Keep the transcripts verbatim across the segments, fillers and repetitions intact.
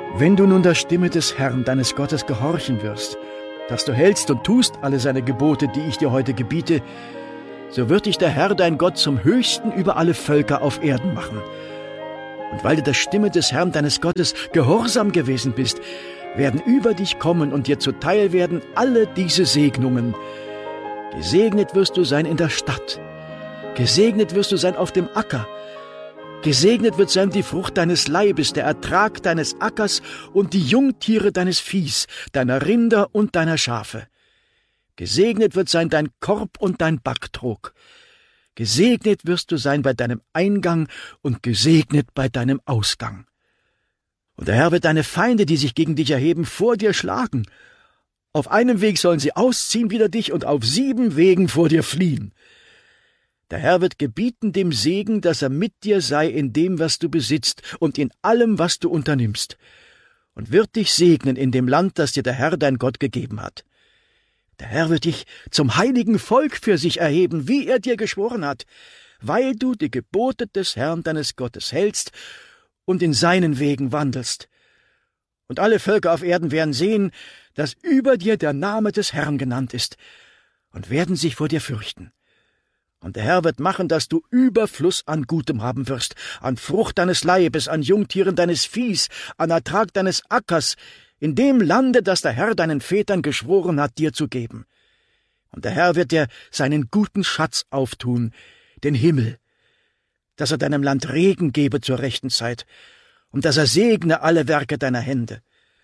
Wenn du nun der Stimme des Herrn, deines Gottes, gehorchen wirst, dass du hältst und tust alle seine Gebote, die ich dir heute gebiete, so wird dich der Herr, dein Gott, zum Höchsten über alle Völker auf Erden machen. Und weil du der Stimme des Herrn, deines Gottes, gehorsam gewesen bist, werden über dich kommen und dir zuteil werden alle diese Segnungen. Gesegnet wirst du sein in der Stadt, gesegnet wirst du sein auf dem Acker, gesegnet wird sein die Frucht deines Leibes, der Ertrag deines Ackers und die Jungtiere deines Viehs, deiner Rinder und deiner Schafe. Gesegnet wird sein dein Korb und dein Backtrog. Gesegnet wirst du sein bei deinem Eingang und gesegnet bei deinem Ausgang. Und der Herr wird deine Feinde, die sich gegen dich erheben, vor dir schlagen. Auf einem Weg sollen sie ausziehen wider dich und auf sieben Wegen vor dir fliehen. Der Herr wird gebieten dem Segen, dass er mit dir sei in dem, was du besitzt und in allem, was du unternimmst, und wird dich segnen in dem Land, das dir der Herr dein Gott gegeben hat. Der Herr wird dich zum heiligen Volk für sich erheben, wie er dir geschworen hat, weil du die Gebote des Herrn deines Gottes hältst und in seinen Wegen wandelst. Und alle Völker auf Erden werden sehen, dass über dir der Name des Herrn genannt ist, und werden sich vor dir fürchten. Und der Herr wird machen, dass du Überfluss an Gutem haben wirst, an Frucht deines Leibes, an Jungtieren deines Viehs, an Ertrag deines Ackers, in dem Lande, das der Herr deinen Vätern geschworen hat, dir zu geben. Und der Herr wird dir seinen guten Schatz auftun, den Himmel, dass er deinem Land Regen gebe zur rechten Zeit, und dass er segne alle Werke deiner Hände.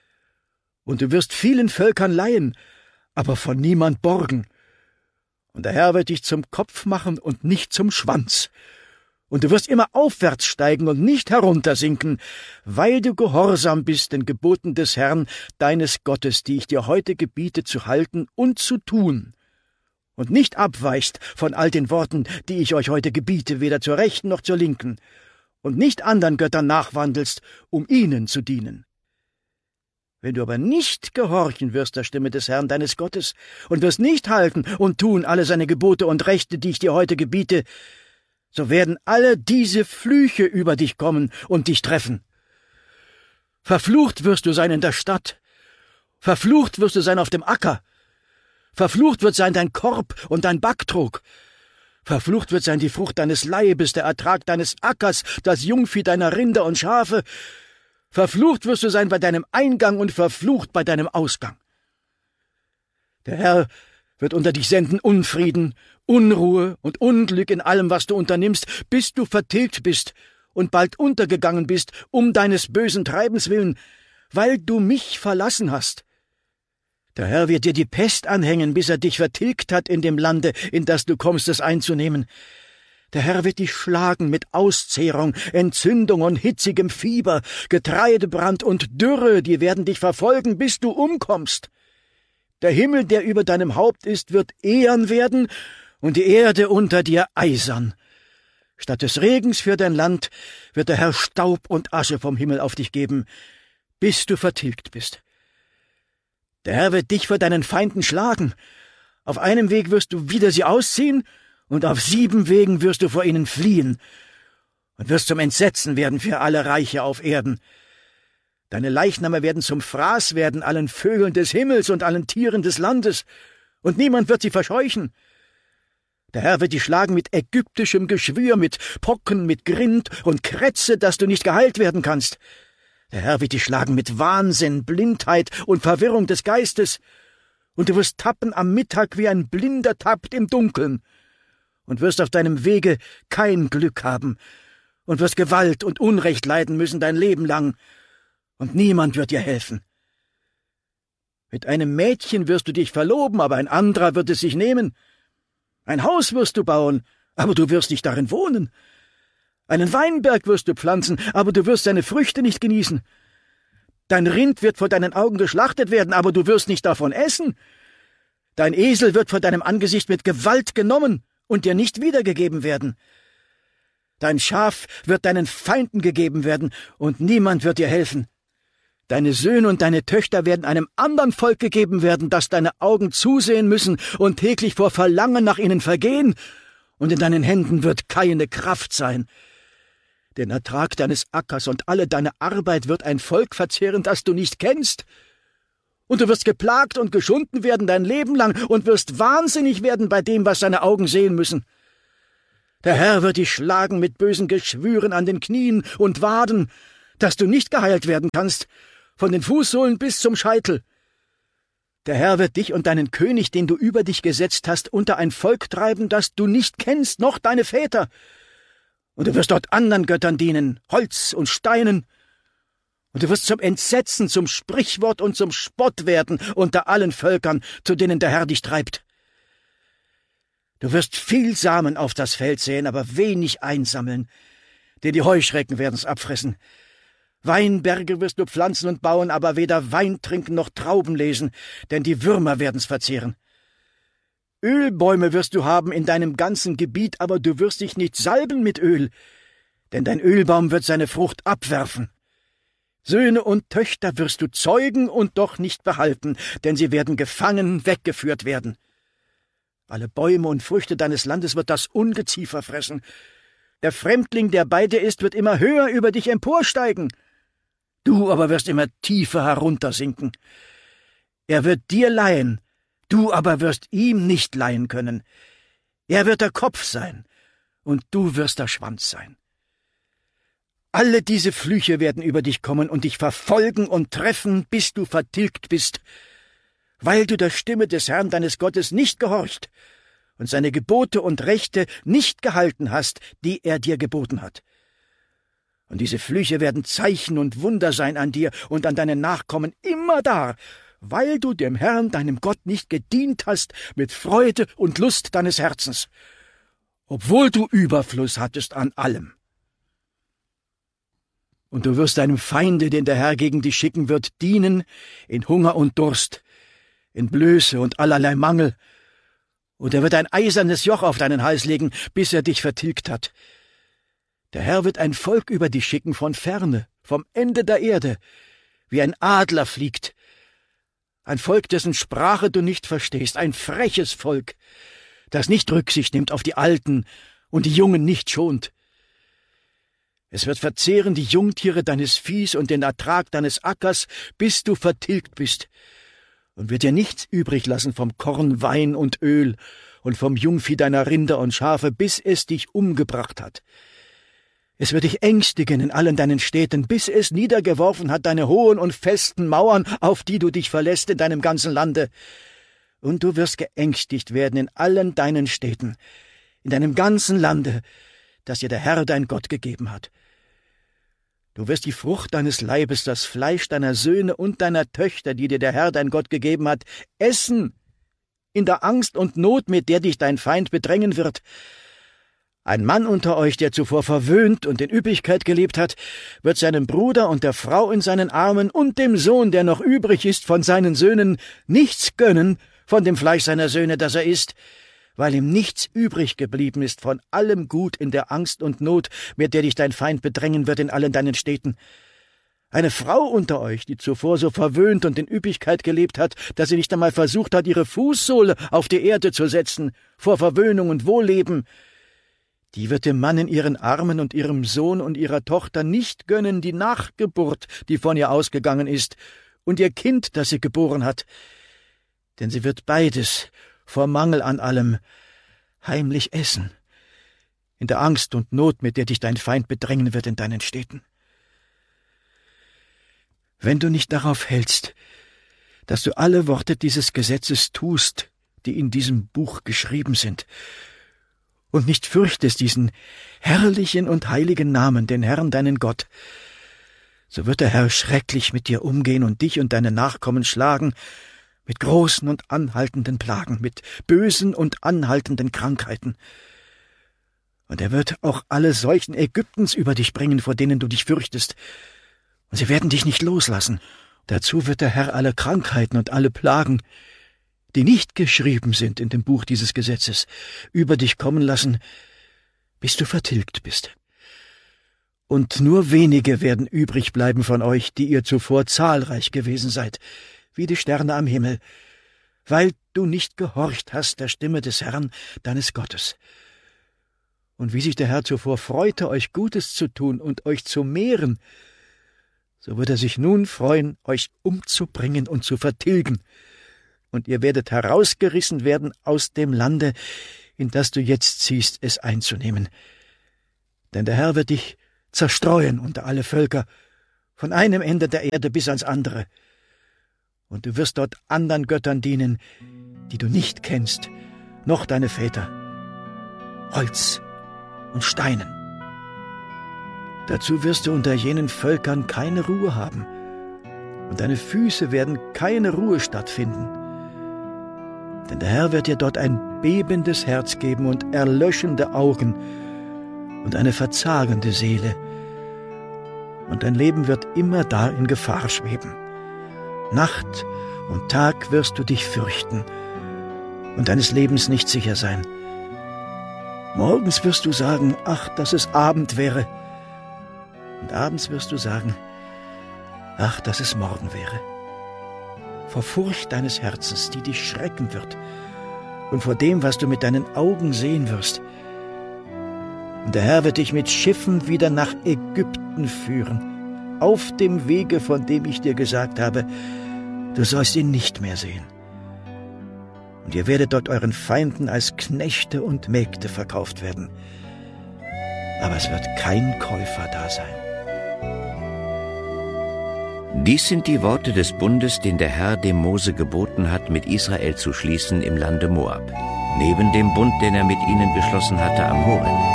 Und du wirst vielen Völkern leihen, aber von niemand borgen. Und der Herr wird dich zum Kopf machen und nicht zum Schwanz. Und du wirst immer aufwärts steigen und nicht heruntersinken, weil du gehorsam bist den Geboten des Herrn, deines Gottes, die ich dir heute gebiete, zu halten und zu tun. Und nicht abweichst von all den Worten, die ich euch heute gebiete, weder zur Rechten noch zur Linken, und nicht anderen Göttern nachwandelst, um ihnen zu dienen. Wenn du aber nicht gehorchen wirst der Stimme des Herrn deines Gottes und wirst nicht halten und tun alle seine Gebote und Rechte, die ich dir heute gebiete, so werden alle diese Flüche über dich kommen und dich treffen. Verflucht wirst du sein in der Stadt, verflucht wirst du sein auf dem Acker, verflucht wird sein dein Korb und dein Backtrog, verflucht wird sein die Frucht deines Leibes, der Ertrag deines Ackers, das Jungvieh deiner Rinder und Schafe. Verflucht wirst du sein bei deinem Eingang und verflucht bei deinem Ausgang. Der Herr wird unter dich senden Unfrieden, Unruhe und Unglück in allem, was du unternimmst, bis du vertilgt bist und bald untergegangen bist, um deines bösen Treibens willen, weil du mich verlassen hast. Der Herr wird dir die Pest anhängen, bis er dich vertilgt hat in dem Lande, in das du kommst, es einzunehmen. Der Herr wird dich schlagen mit Auszehrung, Entzündung und hitzigem Fieber, Getreidebrand und Dürre, die werden dich verfolgen, bis du umkommst. Der Himmel, der über deinem Haupt ist, wird ehern werden und die Erde unter dir eisern. Statt des Regens für dein Land wird der Herr Staub und Asche vom Himmel auf dich geben, bis du vertilgt bist. Der Herr wird dich vor deinen Feinden schlagen. Auf einem Weg wirst du wider sie ausziehen, und auf sieben Wegen wirst du vor ihnen fliehen und wirst zum Entsetzen werden für alle Reiche auf Erden. Deine Leichname werden zum Fraß werden allen Vögeln des Himmels und allen Tieren des Landes, und niemand wird sie verscheuchen. Der Herr wird dich schlagen mit ägyptischem Geschwür, mit Pocken, mit Grind und Krätze, dass du nicht geheilt werden kannst. Der Herr wird dich schlagen mit Wahnsinn, Blindheit und Verwirrung des Geistes, und du wirst tappen am Mittag, wie ein Blinder tappt im Dunkeln, und wirst auf deinem Wege kein Glück haben und wirst Gewalt und Unrecht leiden müssen dein Leben lang, und niemand wird dir helfen. Mit einem Mädchen wirst du dich verloben, aber ein anderer wird es sich nehmen. Ein Haus wirst du bauen, aber du wirst nicht darin wohnen. Einen Weinberg wirst du pflanzen, aber du wirst seine Früchte nicht genießen. Dein Rind wird vor deinen Augen geschlachtet werden, aber du wirst nicht davon essen. Dein Esel wird vor deinem Angesicht mit Gewalt genommen und dir nicht wiedergegeben werden. Dein Schaf wird deinen Feinden gegeben werden, und niemand wird dir helfen. Deine Söhne und deine Töchter werden einem anderen Volk gegeben werden, das deine Augen zusehen müssen und täglich vor Verlangen nach ihnen vergehen, und in deinen Händen wird keine Kraft sein. Den Ertrag deines Ackers und alle deine Arbeit wird ein Volk verzehren, das du nicht kennst. Und du wirst geplagt und geschunden werden dein Leben lang und wirst wahnsinnig werden bei dem, was deine Augen sehen müssen. Der Herr wird dich schlagen mit bösen Geschwüren an den Knien und Waden, dass du nicht geheilt werden kannst, von den Fußsohlen bis zum Scheitel. Der Herr wird dich und deinen König, den du über dich gesetzt hast, unter ein Volk treiben, das du nicht kennst, noch deine Väter. Und du wirst dort anderen Göttern dienen, Holz und Steinen. Und du wirst zum Entsetzen, zum Sprichwort und zum Spott werden unter allen Völkern, zu denen der Herr dich treibt. Du wirst viel Samen auf das Feld säen, aber wenig einsammeln, denn die Heuschrecken werden's abfressen. Weinberge wirst du pflanzen und bauen, aber weder Wein trinken noch Trauben lesen, denn die Würmer werden's verzehren. Ölbäume wirst du haben in deinem ganzen Gebiet, aber du wirst dich nicht salben mit Öl, denn dein Ölbaum wird seine Frucht abwerfen. Söhne und Töchter wirst du zeugen und doch nicht behalten, denn sie werden gefangen weggeführt werden. Alle Bäume und Früchte deines Landes wird das Ungeziefer fressen. Der Fremdling, der bei dir ist, wird immer höher über dich emporsteigen. Du aber wirst immer tiefer heruntersinken. Er wird dir leihen, du aber wirst ihm nicht leihen können. Er wird der Kopf sein, und du wirst der Schwanz sein. Alle diese Flüche werden über dich kommen und dich verfolgen und treffen, bis du vertilgt bist, weil du der Stimme des Herrn deines Gottes nicht gehorcht und seine Gebote und Rechte nicht gehalten hast, die er dir geboten hat. Und diese Flüche werden Zeichen und Wunder sein an dir und an deinen Nachkommen immer da, weil du dem Herrn, deinem Gott, nicht gedient hast mit Freude und Lust deines Herzens, obwohl du Überfluss hattest an allem. Und du wirst deinem Feinde, den der Herr gegen dich schicken wird, dienen in Hunger und Durst, in Blöße und allerlei Mangel, und er wird ein eisernes Joch auf deinen Hals legen, bis er dich vertilgt hat. Der Herr wird ein Volk über dich schicken von ferne, vom Ende der Erde, wie ein Adler fliegt, ein Volk, dessen Sprache du nicht verstehst, ein freches Volk, das nicht Rücksicht nimmt auf die Alten und die Jungen nicht schont. Es wird verzehren die Jungtiere deines Viehs und den Ertrag deines Ackers, bis du vertilgt bist, und wird dir nichts übrig lassen vom Korn, Wein und Öl und vom Jungvieh deiner Rinder und Schafe, bis es dich umgebracht hat. Es wird dich ängstigen in allen deinen Städten, bis es niedergeworfen hat deine hohen und festen Mauern, auf die du dich verlässt in deinem ganzen Lande. Und du wirst geängstigt werden in allen deinen Städten, in deinem ganzen Lande, das dir der Herr dein Gott gegeben hat. Du wirst die Frucht deines Leibes, das Fleisch deiner Söhne und deiner Töchter, die dir der Herr dein Gott gegeben hat, essen, in der Angst und Not, mit der dich dein Feind bedrängen wird. Ein Mann unter euch, der zuvor verwöhnt und in Üppigkeit gelebt hat, wird seinem Bruder und der Frau in seinen Armen und dem Sohn, der noch übrig ist von seinen Söhnen, nichts gönnen von dem Fleisch seiner Söhne, das er isst, weil ihm nichts übrig geblieben ist von allem Gut in der Angst und Not, mit der dich dein Feind bedrängen wird in allen deinen Städten. Eine Frau unter euch, die zuvor so verwöhnt und in Üppigkeit gelebt hat, dass sie nicht einmal versucht hat, ihre Fußsohle auf die Erde zu setzen, vor Verwöhnung und Wohlleben, die wird dem Mann in ihren Armen und ihrem Sohn und ihrer Tochter nicht gönnen die Nachgeburt, die von ihr ausgegangen ist, und ihr Kind, das sie geboren hat, denn sie wird beides vor Mangel an allem heimlich essen, in der Angst und Not, mit der dich dein Feind bedrängen wird in deinen Städten. Wenn du nicht darauf hältst, dass du alle Worte dieses Gesetzes tust, die in diesem Buch geschrieben sind, und nicht fürchtest diesen herrlichen und heiligen Namen, den Herrn deinen Gott, so wird der Herr schrecklich mit dir umgehen und dich und deine Nachkommen schlagen, mit großen und anhaltenden Plagen, mit bösen und anhaltenden Krankheiten. Und er wird auch alle Seuchen Ägyptens über dich bringen, vor denen du dich fürchtest, und sie werden dich nicht loslassen. Dazu wird der Herr alle Krankheiten und alle Plagen, die nicht geschrieben sind in dem Buch dieses Gesetzes, über dich kommen lassen, bis du vertilgt bist. Und nur wenige werden übrig bleiben von euch, die ihr zuvor zahlreich gewesen seid, wie die Sterne am Himmel, weil du nicht gehorcht hast der Stimme des Herrn, deines Gottes. Und wie sich der Herr zuvor freute, euch Gutes zu tun und euch zu mehren, so wird er sich nun freuen, euch umzubringen und zu vertilgen. Und ihr werdet herausgerissen werden aus dem Lande, in das du jetzt ziehst, es einzunehmen. Denn der Herr wird dich zerstreuen unter alle Völker, von einem Ende der Erde bis ans andere. Und du wirst dort andern Göttern dienen, die du nicht kennst, noch deine Väter, Holz und Steinen. Dazu wirst du unter jenen Völkern keine Ruhe haben, und deine Füße werden keine Ruhestatt finden. Denn der Herr wird dir dort ein bebendes Herz geben und erlöschende Augen und eine verzagende Seele, und dein Leben wird immer da in Gefahr schweben. Nacht und Tag wirst du dich fürchten und deines Lebens nicht sicher sein. Morgens wirst du sagen, ach, dass es Abend wäre. Und abends wirst du sagen, ach, dass es morgen wäre. Vor Furcht deines Herzens, die dich schrecken wird, und vor dem, was du mit deinen Augen sehen wirst. Und der Herr wird dich mit Schiffen wieder nach Ägypten führen, auf dem Wege, von dem ich dir gesagt habe, du sollst ihn nicht mehr sehen. Und ihr werdet dort euren Feinden als Knechte und Mägde verkauft werden. Aber es wird kein Käufer da sein. Dies sind die Worte des Bundes, den der Herr dem Mose geboten hat, mit Israel zu schließen im Lande Moab, neben dem Bund, den er mit ihnen geschlossen hatte am Horeb.